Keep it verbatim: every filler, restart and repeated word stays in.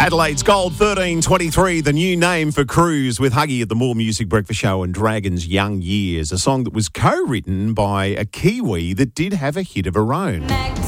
Adelaide's Gold thirteen twenty-three, the new name for Cruise, with Huggy at the More Music Breakfast Show and Dragon's Young Years, a song that was co-written by a Kiwi that did have a hit of her own.